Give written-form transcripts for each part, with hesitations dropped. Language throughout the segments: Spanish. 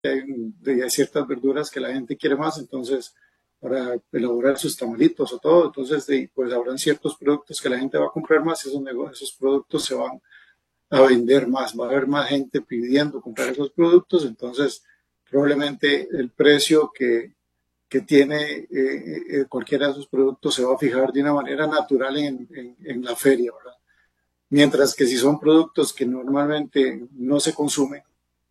hay ciertas verduras que la gente quiere más, entonces para elaborar sus tamalitos o todo, entonces pues habrán ciertos productos que la gente va a comprar más y esos productos se van a vender más, va a haber más gente pidiendo comprar esos productos, entonces probablemente el precio que tiene cualquiera de esos productos se va a fijar de una manera natural en la feria, ¿verdad? Mientras que si son productos que normalmente no se consumen,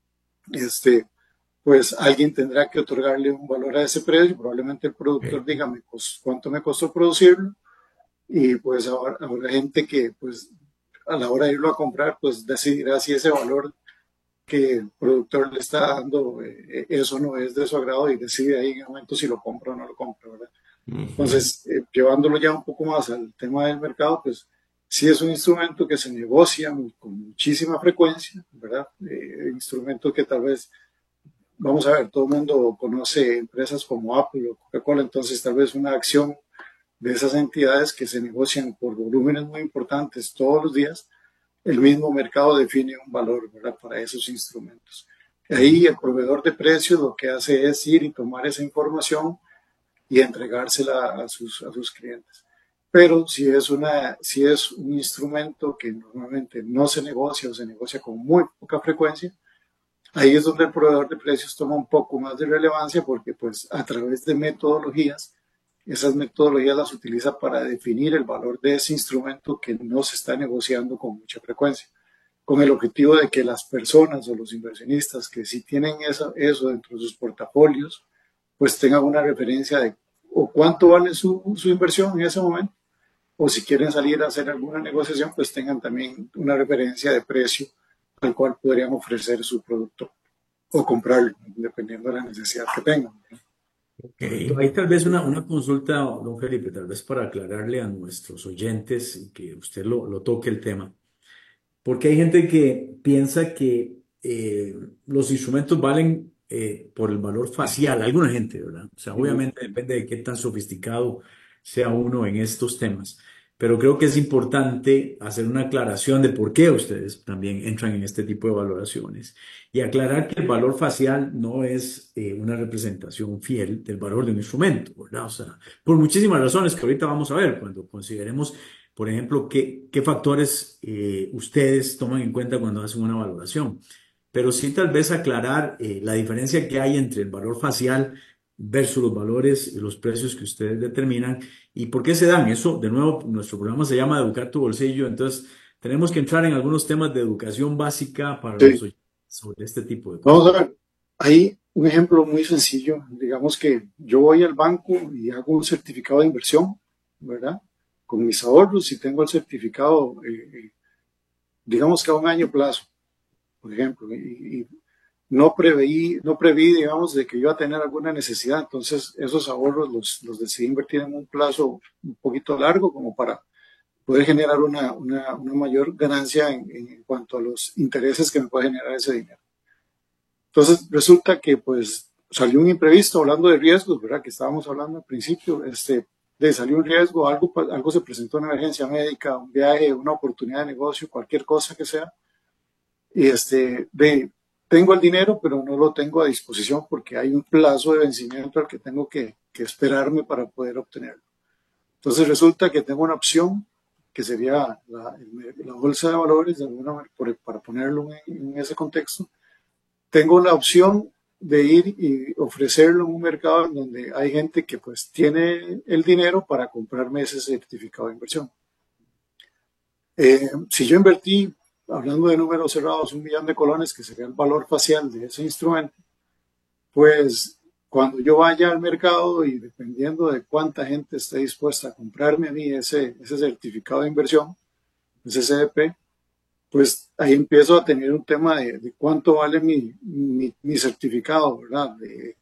este, pues alguien tendrá que otorgarle un valor a ese precio, probablemente el productor Ok. diga cuánto me costó producirlo y pues habrá gente que pues a la hora de irlo a comprar pues decidirá si ese valor que el productor le está dando, eso no es de su agrado y decide ahí en el momento si lo compra o no lo compra, ¿verdad? Ujú. Entonces, llevándolo ya un poco más al tema del mercado, pues sí es un instrumento que se negocia con muchísima frecuencia, ¿verdad? Instrumento que tal vez, vamos a ver, todo el mundo conoce empresas como Apple o Coca-Cola, entonces tal vez una acción de esas entidades que se negocian por volúmenes muy importantes todos los días, el mismo mercado define un valor, ¿verdad? Para esos instrumentos. Ahí el proveedor de precios lo que hace es ir y tomar esa información y entregársela a sus clientes. Pero si es un instrumento que normalmente no se negocia o se negocia con muy poca frecuencia, ahí es donde el proveedor de precios toma un poco más de relevancia porque pues a través de metodologías, esas metodologías las utiliza para definir el valor de ese instrumento que no se está negociando con mucha frecuencia, con el objetivo de que las personas o los inversionistas que sí tienen eso dentro de sus portafolios, pues tengan una referencia de o cuánto vale su inversión en ese momento, o si quieren salir a hacer alguna negociación, pues tengan también una referencia de precio al cual podrían ofrecer su producto o comprarlo, dependiendo de la necesidad que tengan. Correcto. Ahí tal vez una consulta, don Felipe, tal vez para aclararle a nuestros oyentes y que usted lo toque el tema. Porque hay gente que piensa que los instrumentos valen por el valor facial, alguna gente, ¿verdad? O sea, obviamente depende de qué tan sofisticado sea uno en estos temas, pero creo que es importante hacer una aclaración de por qué ustedes también entran en este tipo de valoraciones y aclarar que el valor facial no es una representación fiel del valor de un instrumento, ¿verdad? O sea, por muchísimas razones que ahorita vamos a ver cuando consideremos por ejemplo, qué factores ustedes toman en cuenta cuando hacen una valoración. Pero sí tal vez aclarar la diferencia que hay entre el valor facial versus los valores y los precios que ustedes determinan y por qué se dan. Eso, de nuevo, nuestro programa se llama Educar tu bolsillo, entonces tenemos que entrar en algunos temas de educación básica para los Sí, oyentes sobre este tipo de vamos cosas. a ver. Hay un ejemplo muy sencillo. Digamos que yo voy al banco y hago un certificado de inversión, ¿verdad? Con mis ahorros y tengo el certificado, digamos que a un año plazo, por ejemplo, y no preví, digamos, de que yo iba a tener alguna necesidad. Entonces, esos ahorros los decidí invertir en un plazo un poquito largo como para poder generar una mayor ganancia en cuanto a los intereses que me puede generar ese dinero. Entonces, resulta que pues salió un imprevisto, hablando de riesgos, ¿verdad? Que estábamos hablando al principio, salió un riesgo, algo se presentó, una emergencia médica, un viaje, una oportunidad de negocio, cualquier cosa que sea, y tengo el dinero, pero no lo tengo a disposición porque hay un plazo de vencimiento al que tengo que esperarme para poder obtenerlo. Entonces resulta que tengo una opción que sería la bolsa de valores, de alguna manera, para ponerlo en ese contexto. Tengo la opción de ir y ofrecerlo en un mercado en donde hay gente que pues tiene el dinero para comprarme ese certificado de inversión. Si yo invertí, hablando de números cerrados, 1 millón de colones, que sería el valor facial de ese instrumento, pues cuando yo vaya al mercado y dependiendo de cuánta gente esté dispuesta a comprarme a mí ese certificado de inversión, ese CDP, pues ahí empiezo a tener un tema de cuánto vale mi certificado, ¿verdad?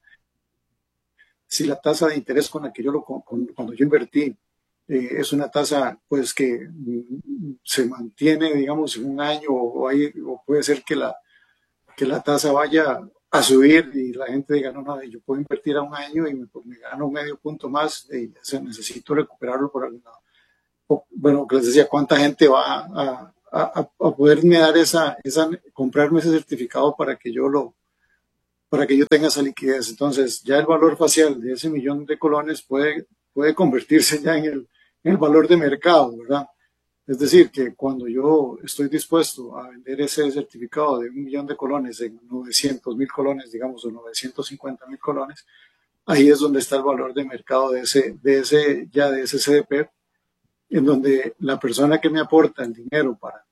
Si la tasa de interés con la que cuando yo invertí es una tasa pues que se mantiene, digamos, en un año o puede ser que la tasa vaya a subir y la gente diga, no, no, yo puedo invertir a un año y me gano medio punto más y necesito recuperarlo por algún lado. Bueno, que les decía, ¿cuánta gente va a poderme dar comprarme ese certificado para que yo para que yo tenga esa liquidez. Entonces, ya el valor facial de ese millón de colones puede convertirse ya en el valor de mercado, ¿verdad? Es decir, que cuando yo estoy dispuesto a vender ese certificado de un millón de colones en 900.000 colones, digamos, o 950.000 colones, ahí es donde está el valor de mercado de ese CDP, en donde la persona que me aporta el dinero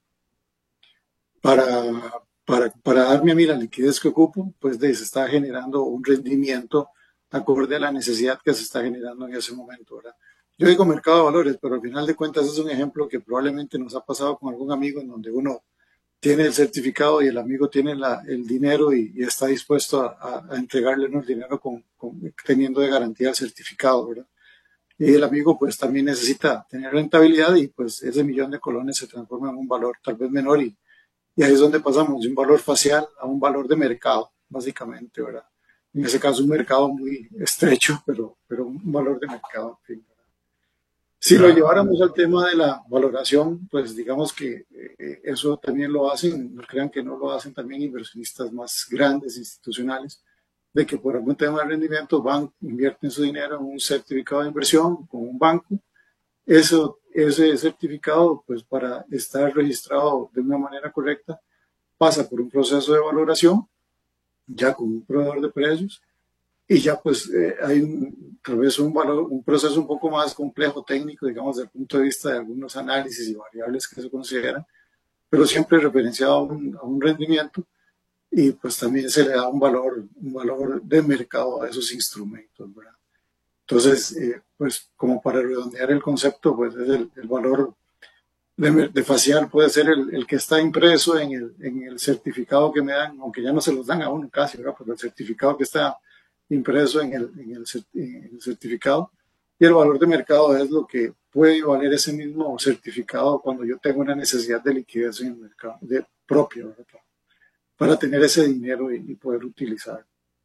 para, para darme a mí la liquidez que ocupo, pues se está generando un rendimiento acorde a la necesidad que se está generando en ese momento, ¿verdad? Yo digo mercado de valores, pero al final de cuentas es un ejemplo que probablemente nos ha pasado con algún amigo en donde uno tiene el certificado y el amigo tiene el dinero y está dispuesto a entregarle el dinero teniendo de garantía el certificado, ¿verdad? Y el amigo pues también necesita tener rentabilidad y pues ese millón de colones se transforma en un valor tal vez menor y ahí es donde pasamos de un valor facial a un valor de mercado, básicamente, ¿verdad? En ese caso un mercado muy estrecho, pero un valor de mercado. En fin. Si lo Claro. lleváramos al tema de la valoración, pues digamos que eso también lo hacen, no crean que no lo hacen también inversionistas más grandes, institucionales, de que por algún tema de rendimiento van, invierten su dinero en un certificado de inversión con un banco. Ese certificado, pues para estar registrado de una manera correcta, pasa por un proceso de valoración, ya con un proveedor de precios, y ya pues hay tal vez un proceso un poco más complejo técnico, digamos, desde el punto de vista de algunos análisis y variables que se consideran, pero siempre referenciado a un rendimiento y pues también se le da un valor de mercado a esos instrumentos, ¿verdad? Entonces, pues como para redondear el concepto, pues es el valor de facial puede ser el que está impreso en el certificado que me dan, aunque ya no se los dan a uno casi, ¿verdad? Pero el certificado que está impreso en el certificado y el valor de mercado es lo que puede valer ese mismo certificado cuando yo tengo una necesidad de liquidez en el mercado propio, ¿verdad? Para tener ese dinero y poder utilizar.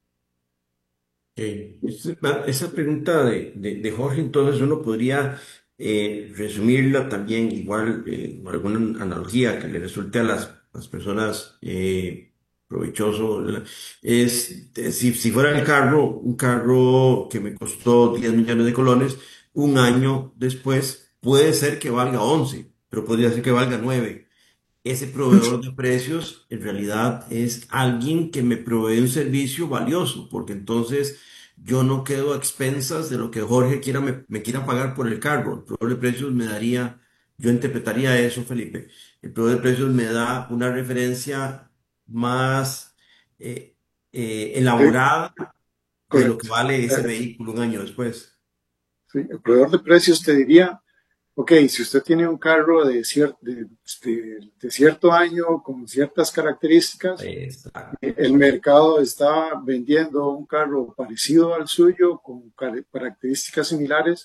Esa pregunta de Jorge, entonces uno podría resumirla también igual con alguna analogía que le resulte a las personas provechoso. Si fuera el carro, un carro que me costó 10 millones de colones, un año después puede ser que valga 11, pero podría ser que valga 9. Ese proveedor de precios en realidad es alguien que me provee un servicio valioso, porque entonces yo no quedo a expensas de lo que Jorge me quiera pagar por el cargo. El proveedor de precios me daría, yo interpretaría eso, Felipe. El proveedor de precios me da una referencia más eh, Sí, elaborada de lo que correcto. vale ese vehículo un año después. Sí, el proveedor de precios te diría, ok, si usted tiene un carro de cierto año con ciertas características, Exacto. el mercado está vendiendo un carro parecido al suyo con características similares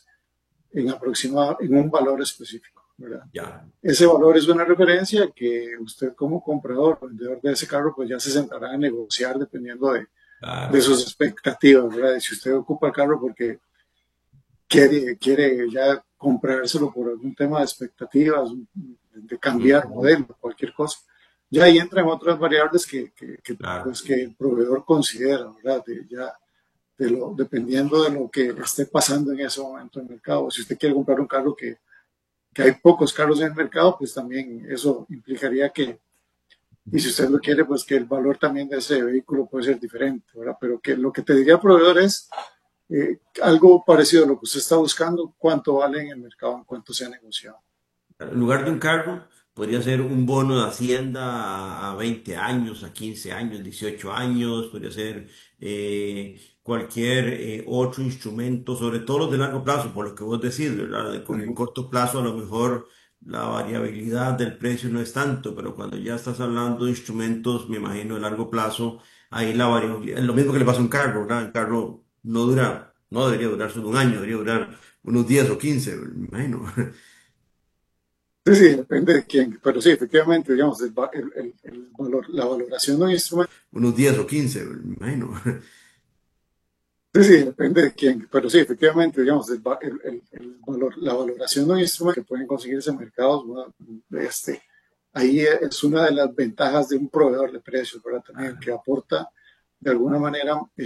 en un valor específico, ¿verdad? Ya. Ese valor es una referencia que usted como comprador o vendedor de ese carro pues ya se sentará a negociar dependiendo de Claro. sus expectativas, ¿verdad? Si usted ocupa el carro porque quiere ya comprárselo por algún tema de expectativas, de cambiar Ujú. modelo, cualquier cosa. Ya ahí entran otras variables Claro. pues, que el proveedor considera, ¿verdad? Dependiendo de lo que esté pasando en ese momento en el mercado. Si usted quiere comprar un carro que hay pocos carros en el mercado, pues también eso implicaría y si usted lo quiere, pues que el valor también de ese vehículo puede ser diferente, ¿verdad? Pero que lo que te diría el proveedor es algo parecido a lo que usted está buscando, cuánto vale en el mercado, en cuánto se ha negociado. En lugar de un carro, podría ser un bono de Hacienda a 20 años, a 15 años, 18 años, podría ser cualquier otro instrumento, sobre todo los de largo plazo, por lo que vos decís, ¿verdad? Con el Ujú. corto plazo a lo mejor la variabilidad del precio no es tanto, pero cuando ya estás hablando de instrumentos, me imagino, de largo plazo, ahí la variabilidad, es lo mismo que le pasa a un carro, ¿verdad? El carro no dura, no debería durar solo un año, debería durar unos 10 o 15, me imagino. Sí, sí, depende de quién, pero sí, efectivamente, digamos, el valor, la valoración de un instrumento, Unos 10 o 15, me imagino. sí, sí, depende de quién, pero sí, efectivamente, digamos, el valor, la valoración de un instrumento que pueden conseguirse en mercados, bueno, ahí es una de las ventajas de un proveedor de precios, ¿verdad? También que aporta de alguna manera